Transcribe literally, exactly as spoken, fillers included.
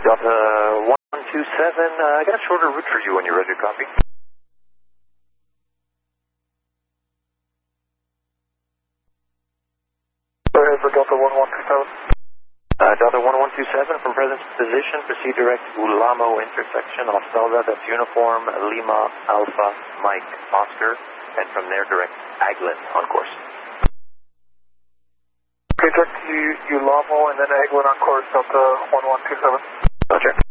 Delta one two seven, uh, I got a shorter route for you when you're ready to copy. Go ahead for Delta one one two seven. Uh, Delta one one two seven, from present position, proceed direct Ulamo intersection, Ostalda, that's uniform, Lima, Alpha, Mike, Oscar, and from there direct Aglin on course. Okay, direct to Ulamo and then Aglin on course, Delta one one two seven. Roger.